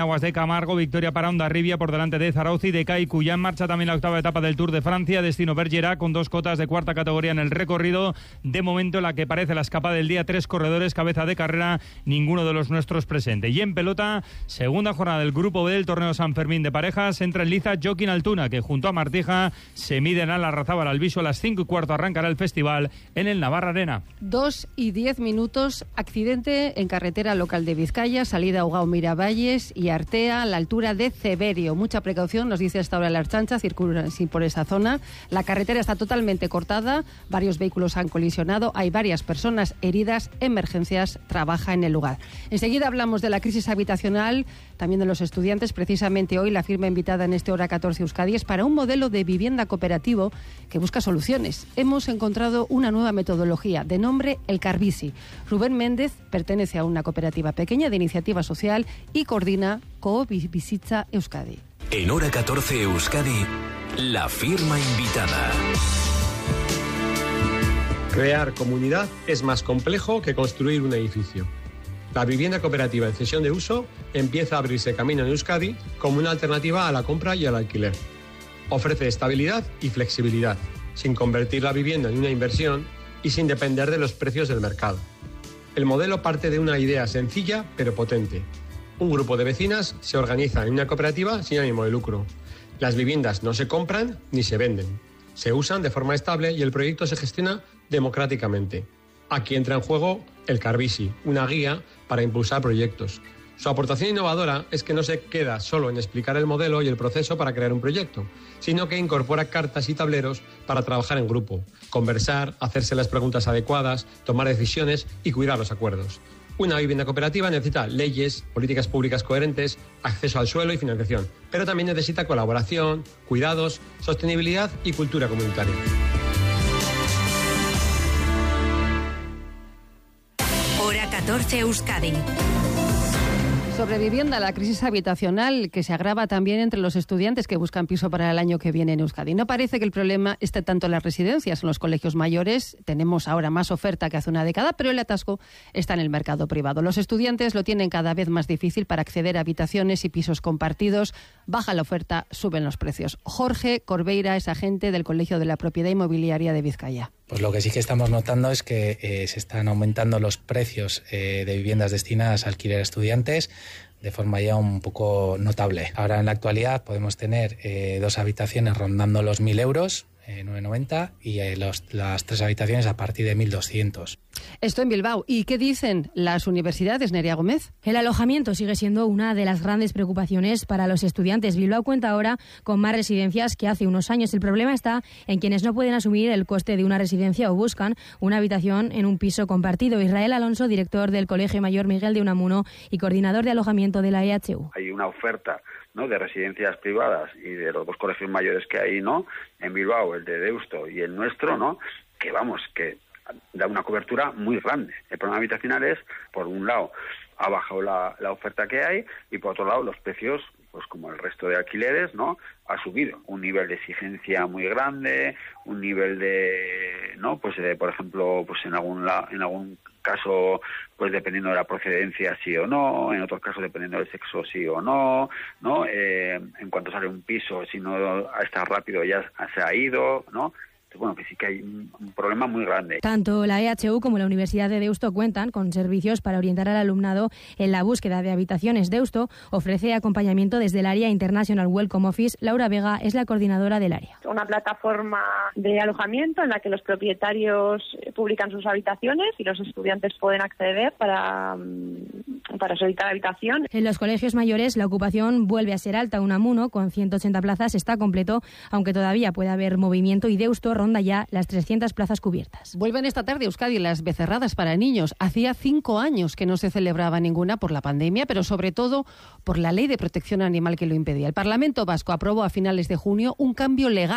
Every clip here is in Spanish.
Aguas de Camargo, victoria para Hondarribia por delante de Zarauz y de Caicuyá. En marcha también la octava etapa del Tour de Francia, destino Bergerac, con 2 cotas de cuarta categoría en el recorrido. De momento la que parece la escapada del día, 3 corredores, cabeza de carrera, ninguno de los nuestros presente. Y en pelota, segunda jornada del Grupo B del Torneo San Fermín de parejas, entra en liza Joaquín Altuna, que junto a Martija se miden a la Larrazábal Alviso. A las 5:15 arrancará el festival en el Navarra Arena. 2:10, accidente en carretera local de Vizcaya, salida Ugao Miravalles y Artea, a la altura de Ceberio. Mucha precaución, nos dice hasta ahora la Ertzaintza, circulan así por esa zona. La carretera está totalmente cortada, varios vehículos han colisionado, hay varias personas heridas, Emergencias trabaja en el lugar. Enseguida hablamos de la crisis habitacional, también de los estudiantes. Precisamente hoy la firma invitada en este Hora 14 Euskadi es para un modelo de vivienda cooperativo que busca soluciones. Hemos encontrado una nueva metodología de nombre El Carbici. Rubén Méndez pertenece a una cooperativa pequeña de iniciativa social y coordina Coobizitza Euskadi. En Hora 14 Euskadi, la firma invitada. Crear comunidad es más complejo que construir un edificio. La vivienda cooperativa en cesión de uso empieza a abrirse camino en Euskadi como una alternativa a la compra y al alquiler. Ofrece estabilidad y flexibilidad, sin convertir la vivienda en una inversión y sin depender de los precios del mercado. El modelo parte de una idea sencilla pero potente. Un grupo de vecinas se organiza en una cooperativa sin ánimo de lucro. Las viviendas no se compran ni se venden. Se usan de forma estable y el proyecto se gestiona democráticamente. Aquí entra en juego el Carbici, una guía para impulsar proyectos. Su aportación innovadora es que no se queda solo en explicar el modelo y el proceso para crear un proyecto, sino que incorpora cartas y tableros para trabajar en grupo, conversar, hacerse las preguntas adecuadas, tomar decisiones y cuidar los acuerdos. Una vivienda cooperativa necesita leyes, políticas públicas coherentes, acceso al suelo y financiación, pero también necesita colaboración, cuidados, sostenibilidad y cultura comunitaria. Hora 14 Euskadi. Sobre vivienda, la crisis habitacional que se agrava también entre los estudiantes que buscan piso para el año que viene en Euskadi. No parece que el problema esté tanto en las residencias, en los colegios mayores. Tenemos ahora más oferta que hace una década, pero el atasco está en el mercado privado. Los estudiantes lo tienen cada vez más difícil para acceder a habitaciones y pisos compartidos. Baja la oferta, suben los precios. Jorge Corbeira es agente del Colegio de la Propiedad Inmobiliaria de Vizcaya. Pues lo que sí que estamos notando es que se están aumentando los precios de viviendas destinadas a alquiler a estudiantes de forma ya un poco notable. Ahora en la actualidad podemos tener 2 habitaciones rondando los 1.000 euros, 990, y las 3 habitaciones a partir de 1.200. Esto en Bilbao. ¿Y qué dicen las universidades, Nerea Gómez? El alojamiento sigue siendo una de las grandes preocupaciones para los estudiantes. Bilbao cuenta ahora con más residencias que hace unos años. El problema está en quienes no pueden asumir el coste de una residencia o buscan una habitación en un piso compartido. Israel Alonso, director del Colegio Mayor Miguel de Unamuno y coordinador de alojamiento de la EHU. Hay una oferta, ¿no?, de residencias privadas y de los 2 colegios mayores que hay, ¿no?, en Bilbao, el de Deusto y el nuestro, ¿no?, que da una cobertura muy grande. El problema habitacional es, por un lado, ha bajado la oferta que hay y por otro lado los precios, pues como el resto de alquileres, ¿no?, ha subido. Un nivel de exigencia muy grande, un nivel de, ¿no?, pues por ejemplo, pues en algún caso, pues dependiendo de la procedencia sí o no, en otros casos dependiendo del sexo sí o no, ¿no? En cuanto sale un piso, si no está rápido ya se ha ido, ¿no? Bueno, que sí que hay un problema muy grande. Tanto la EHU como la Universidad de Deusto cuentan con servicios para orientar al alumnado en la búsqueda de habitaciones. Deusto ofrece acompañamiento desde el área International Welcome Office. Laura Vega es la coordinadora del área. Una plataforma de alojamiento en la que los propietarios publican sus habitaciones y los estudiantes pueden acceder para solicitar habitación. En los colegios mayores la ocupación vuelve a ser alta. Unamuno, con 180 plazas, está completo, aunque todavía puede haber movimiento, y Deusto ronda ya las 300 plazas cubiertas. Vuelven esta tarde a Euskadi las becerradas para niños. Hacía 5 años que no se celebraba ninguna por la pandemia, pero sobre todo por la Ley de Protección Animal que lo impedía. El Parlamento Vasco aprobó a finales de junio un cambio legal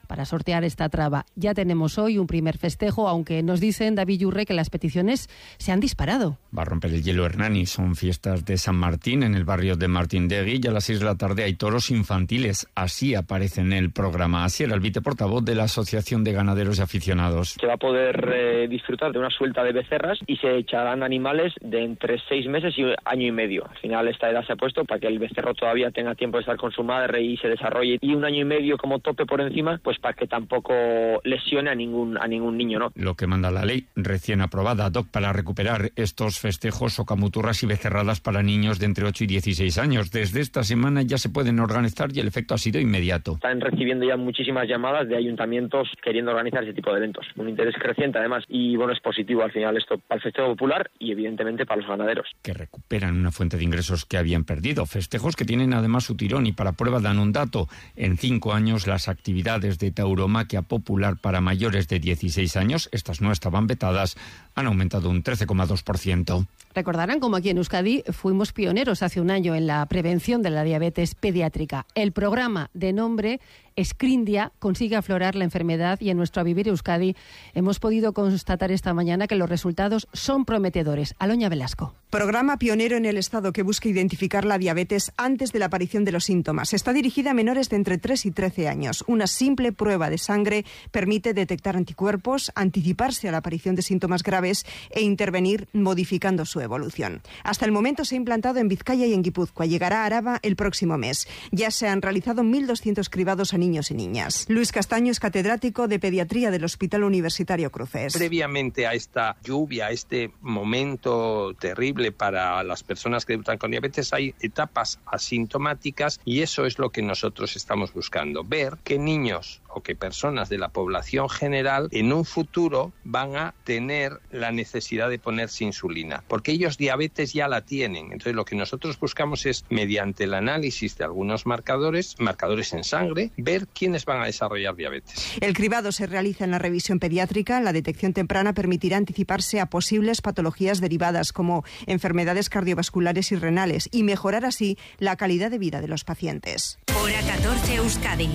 para sortear esta traba. Ya tenemos hoy un primer festejo, aunque nos dicen, David Yurre, que las peticiones se han disparado. Va a romper el hielo Hernani. Son fiestas de San Martín en el barrio de Martindegui y a las 6 de la tarde hay toros infantiles. Así aparece en el programa. Así era el viceportavoz de la Asociación de Ganaderos y Aficionados. Se va a poder disfrutar de una suelta de becerras y se echarán animales de entre 6 meses y 1 año y medio. Al final esta edad se ha puesto para que el becerro todavía tenga tiempo de estar con su madre y se desarrolle, y 1 año y medio como tope por encima, pues para que tampoco lesione a ningún niño, ¿no? Lo que manda la ley recién aprobada, Doc, para recuperar estos festejos o camuturras y becerradas para niños de entre 8 y 16 años. Desde esta semana ya se pueden organizar y el efecto ha sido inmediato. Están recibiendo ya muchísimas llamadas de ayuntamientos queriendo organizar ese tipo de eventos. Un interés creciente además, y bueno, es positivo al final esto para el festejo popular y evidentemente para los ganaderos. Que recuperan una fuente de ingresos que habían perdido. Festejos que tienen además su tirón, y para prueba dan un dato. En 5 años las actividades de tauromaquia popular para mayores de 16 años, estas no estaban vetadas, han aumentado un 13,2%. Recordarán como aquí en Euskadi fuimos pioneros hace un año en la prevención de la diabetes pediátrica. El programa de nombre Screendia consigue aflorar la enfermedad y en nuestro A Vivir Euskadi hemos podido constatar esta mañana que los resultados son prometedores. Aloña Velasco. Programa pionero en el Estado que busca identificar la diabetes antes de la aparición de los síntomas. Está dirigida a menores de entre 3 y 13 años. Una simple prueba de sangre permite detectar anticuerpos, anticiparse a la aparición de síntomas graves e intervenir modificando su evolución. Hasta el momento se ha implantado en Vizcaya y en Guipúzcoa. Llegará a Araba el próximo mes. Ya se han realizado 1.200 cribados a niños y niñas. Luis Castaño es catedrático de pediatría del Hospital Universitario Cruces. Previamente a esta lluvia, a este momento terrible para las personas que debutan con diabetes, hay etapas asintomáticas, y eso es lo que nosotros estamos buscando, ver qué niños o qué personas de la población general en un futuro van a tener la necesidad de ponerse insulina, porque ellos diabetes ya la tienen. Entonces lo que nosotros buscamos es, mediante el análisis de algunos marcadores en sangre, ver quiénes van a desarrollar diabetes. El cribado se realiza en la revisión pediátrica. La detección temprana permitirá anticiparse a posibles patologías derivadas como enfermedades cardiovasculares y renales, y mejorar así la calidad de vida de los pacientes. Hora 14 Euskadi.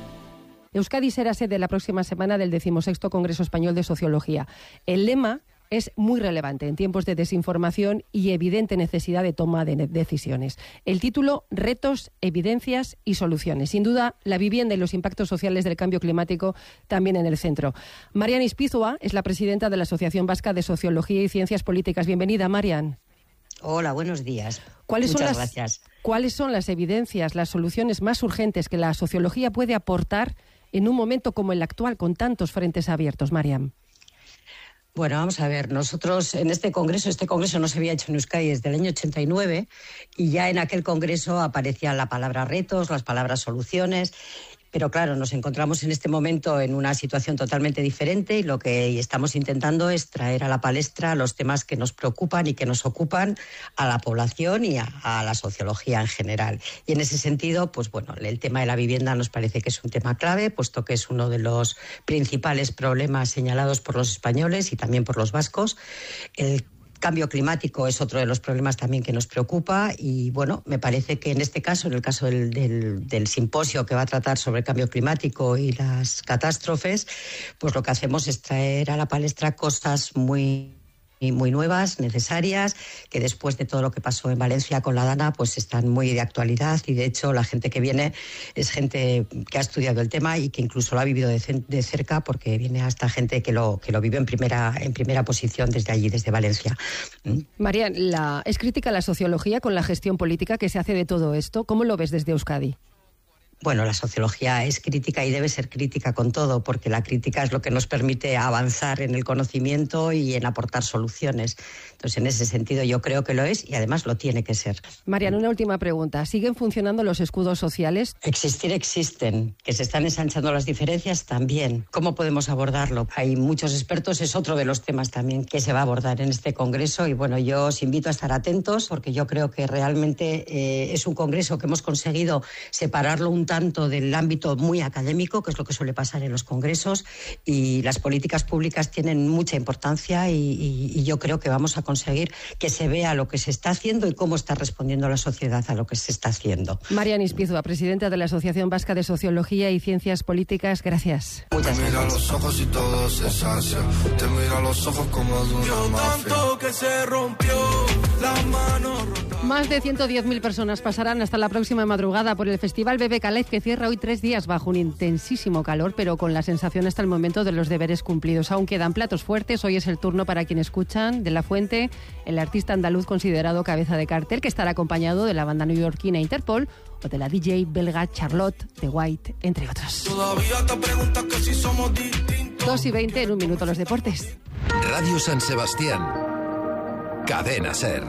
Euskadi será sede la próxima semana del 16º Congreso Español de Sociología. El lema es muy relevante en tiempos de desinformación y evidente necesidad de toma de decisiones. El título, Retos, Evidencias y Soluciones. Sin duda, la vivienda y los impactos sociales del cambio climático también en el centro. Marian Ispizua es la presidenta de la Asociación Vasca de Sociología y Ciencias Políticas. Bienvenida, Marian. Hola, buenos días. Muchas gracias. ¿Cuáles son las evidencias, las soluciones más urgentes que la sociología puede aportar en un momento como el actual, con tantos frentes abiertos, Mariam? Bueno, vamos a ver, nosotros en este congreso no se había hecho en Euskadi desde el año 89, y ya en aquel congreso aparecía la palabra retos, las palabras soluciones. Pero claro, nos encontramos en este momento en una situación totalmente diferente, y lo que estamos intentando es traer a la palestra los temas que nos preocupan y que nos ocupan a la población y a la sociología en general. Y en ese sentido, pues bueno, el tema de la vivienda nos parece que es un tema clave, puesto que es uno de los principales problemas señalados por los españoles y también por los vascos. El cambio climático es otro de los problemas también que nos preocupa, y bueno, me parece que en este caso, en el caso del simposio que va a tratar sobre el cambio climático y las catástrofes, pues lo que hacemos es traer a la palestra cosas muy nuevas, necesarias, que después de todo lo que pasó en Valencia con la Dana, pues están muy de actualidad, y de hecho la gente que viene es gente que ha estudiado el tema y que incluso lo ha vivido de cerca, porque viene hasta gente que lo vivió en primera posición desde allí, desde Valencia. Marian, ¿es crítica la sociología con la gestión política que se hace de todo esto? ¿Cómo lo ves desde Euskadi? Bueno, la sociología es crítica y debe ser crítica con todo, porque la crítica es lo que nos permite avanzar en el conocimiento y en aportar soluciones. Entonces, en ese sentido, yo creo que lo es, y además lo tiene que ser. Marian, una última pregunta. ¿Siguen funcionando los escudos sociales? Existir existen. Que se están ensanchando las diferencias también. ¿Cómo podemos abordarlo? Hay muchos expertos, es otro de los temas también que se va a abordar en este congreso, y bueno, yo os invito a estar atentos, porque yo creo que realmente es un congreso que hemos conseguido separarlo un tanto del ámbito muy académico, que es lo que suele pasar en los congresos, y las políticas públicas tienen mucha importancia y yo creo que vamos a conseguir que se vea lo que se está haciendo y cómo está respondiendo la sociedad a lo que se está haciendo. Marian Ispizua, presidenta de la Asociación Vasca de Sociología y Ciencias Políticas, gracias. Muchas gracias. Te mira los ojos y todo se sacia, te mira los ojos como de una mafia. Tanto que se rompió la mano. Más de 110.000 personas pasarán hasta la próxima madrugada por el Festival BBK Live, que cierra hoy 3 días bajo un intensísimo calor, pero con la sensación hasta el momento de los deberes cumplidos. Aún quedan platos fuertes. Hoy es el turno para quien escuchan De La Fuente, el artista andaluz considerado cabeza de cartel, que estará acompañado de la banda neoyorquina Interpol o de la DJ belga Charlotte de White, entre otros. 2:20, en un minuto los deportes. Radio San Sebastián. Cadena SER.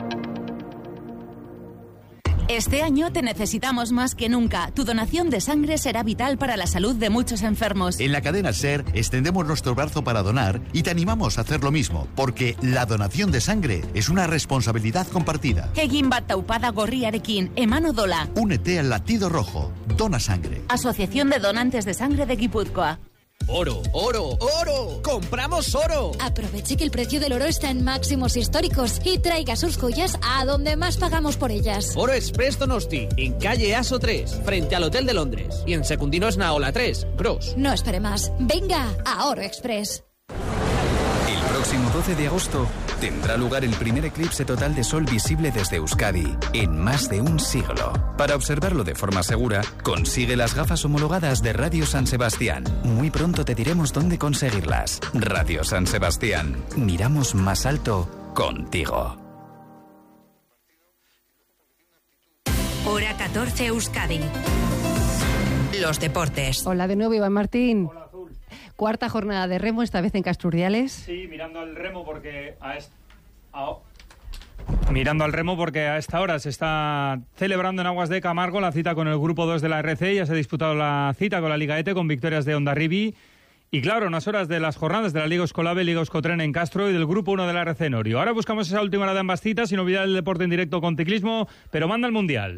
Este año te necesitamos más que nunca. Tu donación de sangre será vital para la salud de muchos enfermos. En la cadena SER extendemos nuestro brazo para donar y te animamos a hacer lo mismo, porque la donación de sangre es una responsabilidad compartida. Egin bat taupada gorriarekin, eman odola. Únete al latido rojo. Dona sangre. Asociación de Donantes de Sangre de Guipúzcoa. ¡Oro, oro, oro! ¡Compramos oro! Aproveche que el precio del oro está en máximos históricos y traiga sus joyas a donde más pagamos por ellas. Oro Express Donosti, en calle Aso 3, frente al Hotel de Londres. Y en Secundino Esnaola 3, Gros. No espere más. Venga a Oro Express. El próximo 12 de agosto tendrá lugar el primer eclipse total de sol visible desde Euskadi en más de un siglo. Para observarlo de forma segura, consigue las gafas homologadas de Radio San Sebastián. Muy pronto te diremos dónde conseguirlas. Radio San Sebastián. Miramos más alto contigo. Hora 14 Euskadi. Los deportes. Hola de nuevo, Iván Martín. Hola, Azul. Cuarta jornada de remo, esta vez en Casturdiales. Sí, mirando al remo porque a esta hora se está celebrando en Aguas de Camargo la cita con el Grupo 2 de la RC. Ya se ha disputado la cita con la Liga ETE con victorias de Hondarribia. Y claro, unas horas de las jornadas de la Liga Escolave, Liga Euskotren en Castro y del Grupo 1 de la RC Norio. Ahora buscamos esa última hora de ambas citas, sin olvidar el deporte en directo con ciclismo, pero manda el Mundial.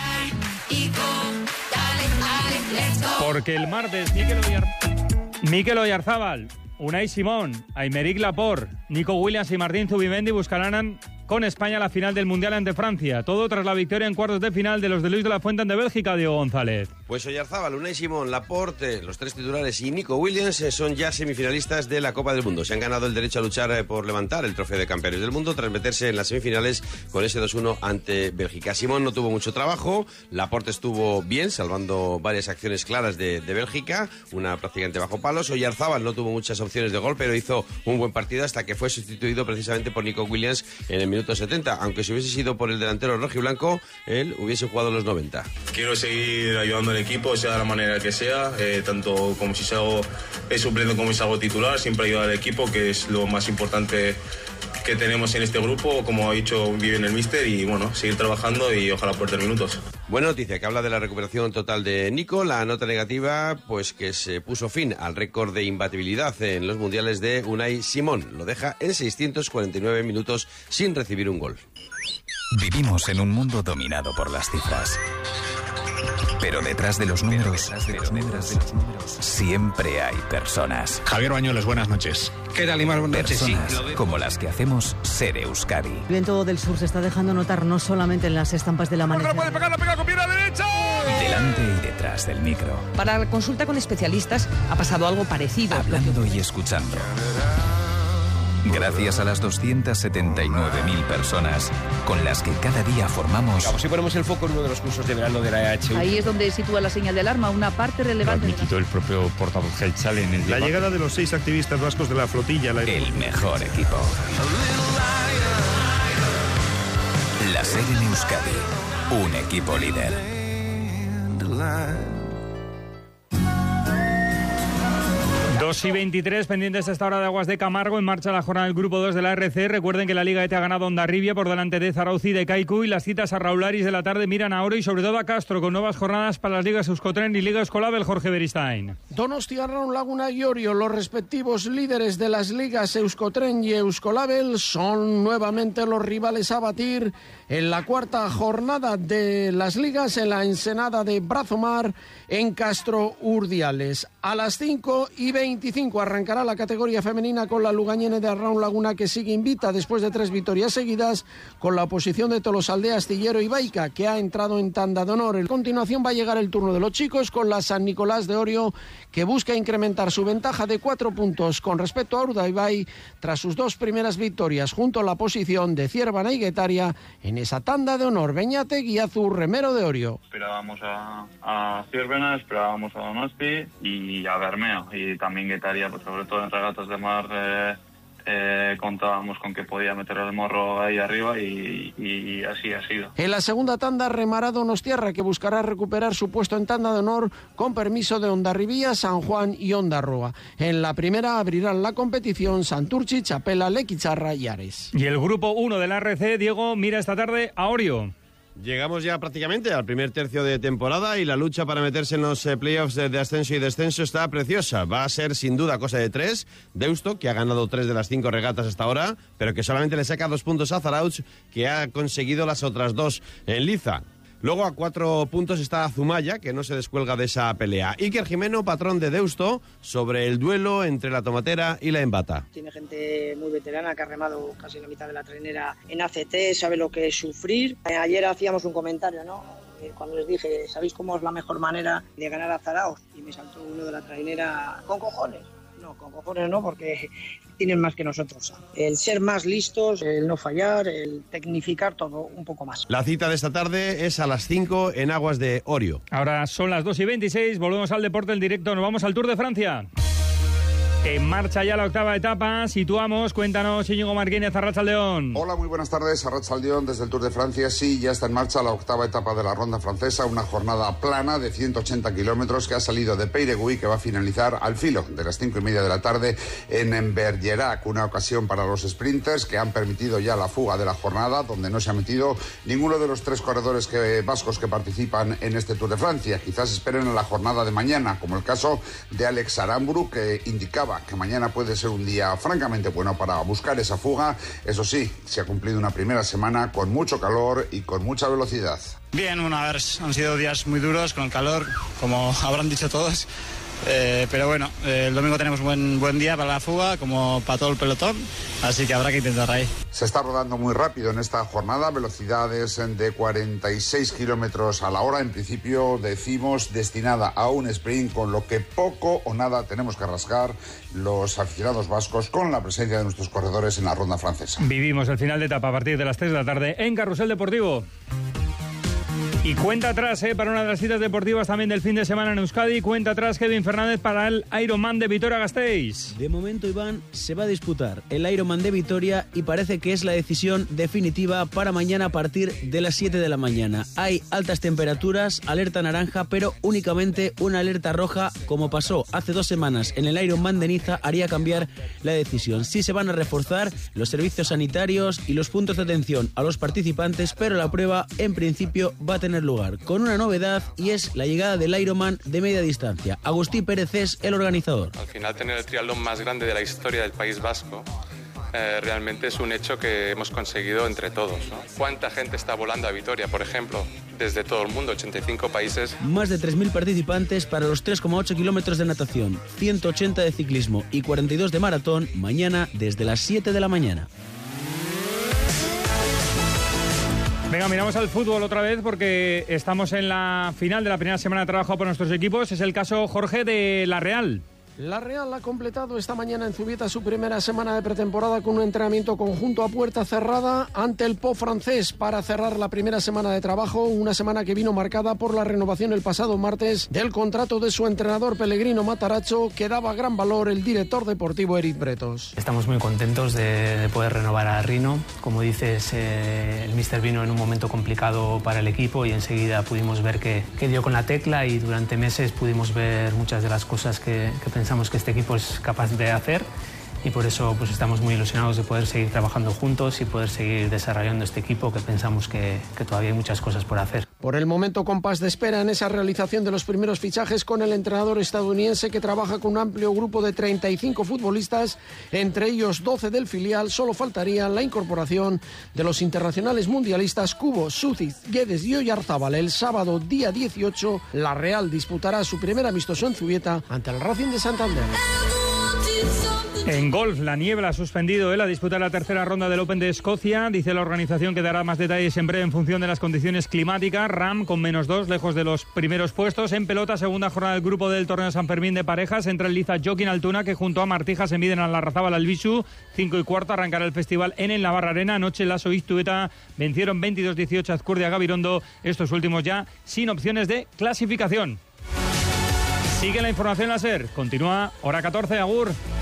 Porque el martes Mikel Oyarzábal, Unai Simón, Aymeric Laporte, Nico Williams y Martín Zubimendi buscarán con España la final del Mundial ante Francia. Todo tras la victoria en cuartos de final de los de Luis de la Fuente ante Bélgica, Diego González. Pues Oyarzábal, Unai Simón, Laporte, los 3 titulares y Nico Williams son ya semifinalistas de la Copa del Mundo. Se han ganado el derecho a luchar por levantar el trofeo de campeones del mundo tras meterse en las semifinales con ese 2-1 ante Bélgica. Simón no tuvo mucho trabajo, Laporte estuvo bien, salvando varias acciones claras de Bélgica, una prácticamente bajo palos. Oyarzábal no tuvo muchas opciones de gol, pero hizo un buen partido hasta que fue sustituido precisamente por Nico Williams en el minuto 70, aunque si hubiese sido por el delantero rojiblanco, él hubiese jugado los 90. Quiero seguir ayudando al equipo, sea de la manera que sea, tanto como si salgo suplente como si salgo titular, siempre ayudar al equipo, que es lo más importante que tenemos en este grupo, como ha dicho bien el míster, y bueno, seguir trabajando y ojalá por 3 minutos. Buena noticia, que habla de la recuperación total de Nico. La nota negativa, pues que se puso fin al récord de imbatibilidad en los mundiales de Unai Simón. Lo deja en 649 minutos sin recibir un gol. Vivimos en un mundo dominado por las cifras. Pero detrás de los números, siempre hay personas. Javier Bañuelos, buenas noches. ¿Qué tal, Imar? Buenas noches. Personas como las que hacemos Ser Euskadi. El viento del sur se está dejando notar no solamente en las estampas del amanecer. ¡No puede pegar, la pega con pierna derecha! Delante y detrás del micro. Para la consulta con especialistas ha pasado algo parecido. Hablando y escuchando. Gracias a las 279.000 personas con las que cada día formamos... Vamos, si ponemos el foco en uno de los cursos de verano de la EHU. Ahí es donde sitúa la señal de alarma, una parte relevante... Lo ha admitido el propio portavoz Gelchal en el debate. La llegada de los 6 activistas vascos de la flotilla... El mejor equipo. La SER en Euskadi. Un equipo líder. 2:23, pendientes a esta hora de Aguas de Camargo. En marcha la jornada del Grupo 2 de la RC. Recuerden que la Liga ETE ha ganado Hondarribia por delante de Zarauz y de Kaiku. Y las citas a Raúl Aris de la tarde miran a Oro y sobre todo a Castro, con nuevas jornadas para las ligas Euskotren y Liga Escolabel. Jorge Beristain. Donostia, Raun Laguna y Orio, los respectivos líderes de las ligas Euskotren y Euskolabel, son nuevamente los rivales a batir en la cuarta jornada de las ligas en la ensenada de Brazomar en Castro Urdiales. A las 5:25 arrancará la categoría femenina con la Lugañene de Raun Laguna, que sigue invicta después de 3 victorias seguidas, con la oposición de Tolosaldea, Astillero y Baica, que ha entrado en tanda de honor. A continuación va a llegar el turno de los chicos con la San Nicolás de Orio, que busca incrementar su ventaja de 4 puntos con respecto a Urdaibai tras sus 2 primeras victorias, junto a la posición de Ciervana y Guetaria en esa tanda de honor. Beñate, Guiazu, Remero de Orio. Esperábamos a Ciervana, esperábamos a Donosti y a Bermeo, y también Guetaria, pues sobre todo en regatas de mar contábamos con que podía meter el morro ahí arriba y así ha sido. En la segunda tanda remará Donostiarra, que buscará recuperar su puesto en tanda de honor con permiso de Hondarribía, San Juan y Hondarroa. En la primera abrirán la competición Santurchi, Chapela, Lequicharra y Ares. Y el Grupo 1 de la RC, Diego, mira esta tarde a Orio. Llegamos ya prácticamente al primer tercio de temporada y la lucha para meterse en los playoffs de ascenso y descenso está preciosa. Va a ser sin duda cosa de 3. Deusto, que ha ganado 3 de las 5 regatas hasta ahora, pero que solamente le saca 2 puntos a Zarautz, que ha conseguido las otras 2 en liza. Luego a 4 puntos está Zumaya, que no se descuelga de esa pelea. Iker Jimeno, patrón de Deusto, sobre el duelo entre la Tomatera y la Embata. Tiene gente muy veterana que ha remado casi la mitad de la trainera en ACT, sabe lo que es sufrir. Ayer hacíamos un comentario, ¿no? Cuando les dije, ¿sabéis cómo es la mejor manera de ganar a Zarauz? Y me saltó uno de la trainera, ¿con cojones? No, con cojones no, porque tienen más que nosotros. El ser más listos, el no fallar, el tecnificar todo un poco más. La cita de esta tarde es a las 5 en Aguas de Orio. Ahora son las 2:26, volvemos al deporte en directo, nos vamos al Tour de Francia. En marcha ya la octava etapa, situamos, cuéntanos, Íñigo Martínez, Arratsaldeón. Hola, muy buenas tardes, Arratsaldeón desde el Tour de Francia. Sí, ya está en marcha la octava etapa de la Ronda Francesa, una jornada plana de 180 kilómetros que ha salido de Peyregui, que va a finalizar al filo de las 5:30 de la tarde en Bergerac, una ocasión para los sprinters que han permitido ya la fuga de la jornada, donde no se ha metido ninguno de los 3 corredores vascos que participan en este Tour de Francia. Quizás esperen a la jornada de mañana, como el caso de Alex Aramburu, que indicaba que mañana puede ser un día francamente bueno para buscar esa fuga. Eso sí, se ha cumplido una primera semana con mucho calor y con mucha velocidad. Bien, bueno, a ver, han sido días muy duros con el calor, como habrán dicho todos. Pero bueno, el domingo tenemos buen día para la fuga, como para todo el pelotón, así que habrá que intentar ahí. Se está rodando muy rápido en esta jornada, velocidades de 46 kilómetros a la hora. En principio, decimos, destinada a un sprint, con lo que poco o nada tenemos que rasgar los aficionados vascos con la presencia de nuestros corredores en la ronda francesa. Vivimos el final de etapa a partir de las 3 de la tarde en Carrusel Deportivo. Y cuenta atrás, para una de las citas deportivas también del fin de semana en Euskadi. Cuenta atrás Kevin Fernández para el Ironman de Vitoria-Gasteiz. De momento, Iván, se va a disputar el Ironman de Vitoria y parece que es la decisión definitiva para mañana a partir de las 7 de la mañana. Hay altas temperaturas, alerta naranja, pero únicamente una alerta roja, como pasó hace 2 semanas en el Ironman de Niza, haría cambiar la decisión. Sí se van a reforzar los servicios sanitarios y los puntos de atención a los participantes, pero la prueba en principio va a tener lugar con una novedad, y es la llegada del Ironman de media distancia. Agustí Pérez es el organizador. Al final, tener el triatlón más grande de la historia del País Vasco realmente es un hecho que hemos conseguido entre todos, ¿no? ¿Cuánta gente está volando a Vitoria, por ejemplo? Desde todo el mundo, 85 países. Más de 3.000 participantes para los 3,8 kilómetros de natación, 180 de ciclismo y 42 de maratón, mañana desde las 7 de la mañana. Venga, miramos al fútbol otra vez porque estamos en la final de la primera semana de trabajo por nuestros equipos. Es el caso, Jorge, de la Real. La Real ha completado esta mañana en Zubieta su primera semana de pretemporada con un entrenamiento conjunto a puerta cerrada ante el Po francés para cerrar la primera semana de trabajo, una semana que vino marcada por la renovación el pasado martes del contrato de su entrenador Pellegrino Matarazzo, que daba gran valor el director deportivo Eric Bretos. Estamos muy contentos de poder renovar a Rino. Como dices, el míster vino en un momento complicado para el equipo y enseguida pudimos ver que dio con la tecla, y durante meses pudimos ver muchas de las cosas que pensábamos pensamos que este equipo es capaz de hacer. Y por eso pues estamos muy ilusionados de poder seguir trabajando juntos y poder seguir desarrollando este equipo, que pensamos que todavía hay muchas cosas por hacer. Por el momento, compás de espera en esa realización de los primeros fichajes con el entrenador estadounidense, que trabaja con un amplio grupo de 35 futbolistas, entre ellos 12 del filial. Solo faltaría la incorporación de los internacionales mundialistas Kubo, Sucic, Guedes y Oyarzábal. El sábado, día 18, la Real disputará su primer amistoso en Zubieta ante el Racing de Santander. En golf, la niebla ha suspendido la disputa de la tercera ronda del Open de Escocia. Dice la organización que dará más detalles en breve en función de las condiciones climáticas. Ram con -2, lejos de los primeros puestos. En pelota, segunda jornada del grupo del torneo San Fermín de parejas. Entre el Liza Joaquín Altuna, que junto a Martija se miden a Larrazábal Albisu. 5:15 arrancará el festival en Navarra Arena. Anoche Lasso y Tueta vencieron 22-18 a Azcurdia Gabirondo. Estos últimos ya sin opciones de clasificación. Sigue la información láser. Continúa hora 14, agur.